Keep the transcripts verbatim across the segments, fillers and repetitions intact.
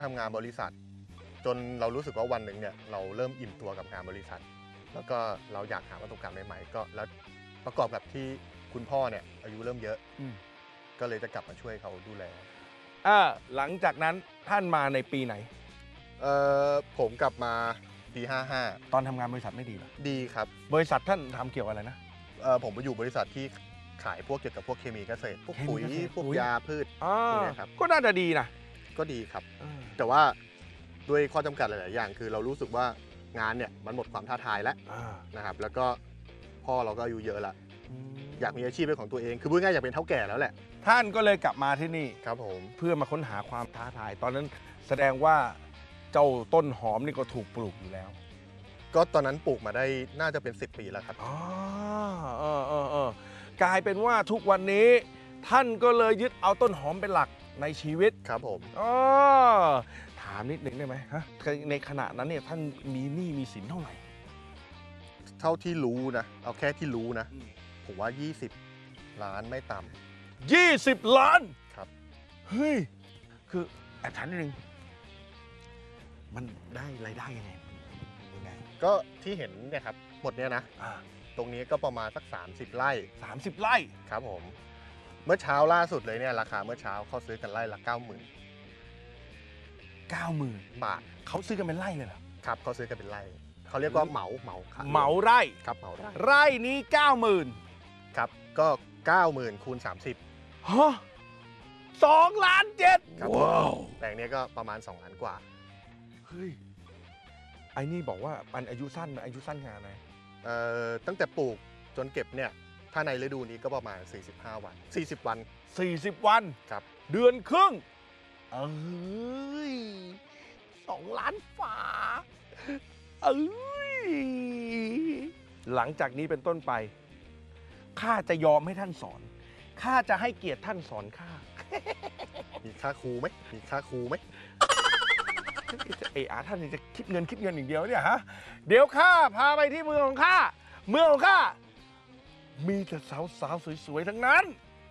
ทำงานบริษัทจนเรารู้สึกว่าวันหนึ่งเนี่ยเราเริ่มอิ่มตัวกับงานบริษัทแล้วก็เราอยากหาประสบการณ์ใหม่ๆก็แล้วประกอบกับที่คุณพ่อเนี่ยอายุเริ่มเยอะก็เลยจะกลับมาช่วยเขาดูแลอ่าหลังจากนั้นท่านมาในปีไหนเอ่อผมกลับมาปีห้าห้าตอนทำงานบริษัทไม่ดีหรอดีครับบริษัทท่านทำเกี่ยวกับอะไรนะเออผมไปอยู่บริษัทที่ขายพวกเกี่ยวกับพวกเคมีเกษตรพวกปุ๋ยพวกยาพืชพวกนี้ครับก็น่าจะดีนะก็ดีครับแต่ว่าด้วยข้อจำกัดหลายๆอย่างคือเรารู้สึกว่างานเนี่ยมันหมดความท้าทายแล้วนะครับแล้วก็พ่อเราก็อายุเยอะละอยากมีอาชีพเป็นของตัวเองคือพูดง่ายอยากเป็นเฒ่าแก่แล้วแหละท่านก็เลยกลับมาที่นี่ครับผมเพื่อมาค้นหาความท้าทายตอนนั้นแสดงว่าเจ้าต้นหอมนี่ก็ถูกปลูกอยู่แล้วก็ตอนนั้นปลูกมาได้น่าจะเป็นสิบปีแล้วครับอ๋อเออเออเออกลายเป็นว่าทุกวันนี้ท่านก็เลยยึดเอาต้นหอมเป็นหลักในชีวิตครับผมอ๋อถามนิดหนึ่งได้ไหมฮะในขณะนั้นเนี่ยท่านมีหนี้มีสินเท่าไหร่เท่าที่รู้นะเอาแค่ที่รู้นะผมว่ายี่สิบล้านไม่ต่ำยี่สิบล้านครับเฮ้ยคือแอบถามนิดนึงมันได้รายได้ยังไงยังไงก็ที่เห็นเนี่ยครับหมดเนี้ยนะตรงนี้ก็ประมาณสักสามสิบไร่สามสิบไร่ครับผมเมื่อเช้าล่าสุดเลยเนี่ยราคาเมื่อเช้าเขาซื้อกันไร่ละเก้าหมื่นเก้าหมื่นบาทเขาซื้อกันเป็นไร่เลยเหรอครับเขาซื้อกันเป็นไร่เขาเรียกว่าเหมาเหมาเหมาไร่ครับเหมาไร่ไร่นี้เก้าหมื่นครับก็เก้าหมื่นคูณสามสิบฮะสองล้านเจ็ดว้าวแปลงนี้ก็ประมาณสองล้านกว่าเฮ้ยไอ้นี่บอกว่ามันอายุสั้นอายุสั้นงานไหนเอ่อตั้งแต่ปลูกจนเก็บเนี่ยถ้าในฤดูนี้ก็ประมาณสี่สิบห้าวันสี่สิบวันสี่สิบวันครับเดือนครึ่งเอ้ยสองล้านฝาเอ้ยหลังจากนี้เป็นต้นไปข้าจะยอมให้ท่านสอนข้าจะให้เกียรติท่านสอนข้ามีค่าครูไหมมีค่าครูไหมเออท่านจะคิดเงินคิดเงินอย่างเดียวเนี่ยฮะเดี๋ยวข้าพาไปที่เมืองของข้าเมืองของข้ามีแต่สาวสาวสวยๆทั้งนั้น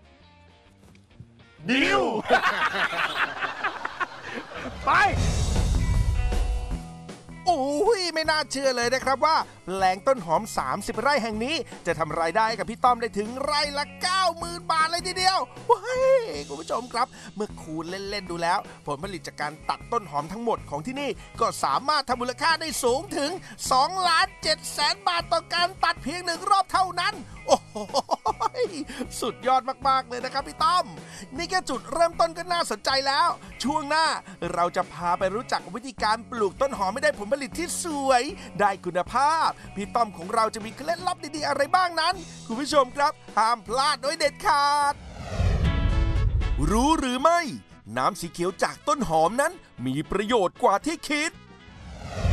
ดิวไปโอ้ยไม่น่าเชื่อเลยนะครับว่าแปลงต้นหอมสามสิบไร่แห่งนี้จะทำรายได้กับพี่ต้อมได้ถึงไร่ละ เก้าหมื่น บาทเลยทีเดียวว้ายคุณผู้ชมครับเมื่อคูณเล่นๆดูแล้วผลผลิตจากการตัดต้นหอมทั้งหมดของที่นี่ก็สามารถทำมูลค่าได้สูงถึงสองล้านเจ็ดแสนบาทต่อการตัดเพียงหนึ่งรอบเท่านั้นโอ้โหสุดยอดมากๆเลยนะครับพี่ต้อมนี่แค่จุดเริ่มต้นก็น่าสนใจแล้วช่วงหน้าเราจะพาไปรู้จักวิธีการปลูกต้นหอมให้ได้ผลผลิตที่สวยได้คุณภาพพี่ต้อมของเราจะมีเคล็ดลับดีๆอะไรบ้างนั้นคุณผู้ชมครับห้ามพลาดโดยเด็ดขาดรู้หรือไม่น้ำสีเขียวจากต้นหอมนั้นมีประโยชน์กว่าที่คิด